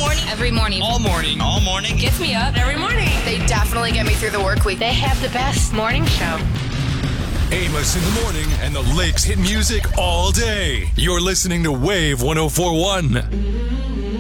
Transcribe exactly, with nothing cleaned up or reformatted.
morning. Every morning. All morning. All morning. Gets me up every morning. They definitely get me through the work week. They have the best morning show. Amos in the morning and the Lakes hit music all day. You're listening to Wave one oh four one.